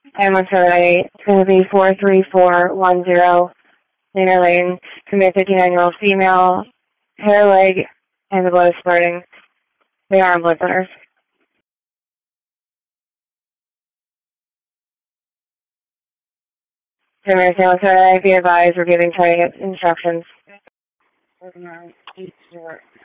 Ambulance Survey, it's going to be 43410 Laner Lane. To be a 59-year-old female, hair, leg, and the blood is spreading. They are on blood centers. Ambulance Survey, be advised, we're giving training instructions.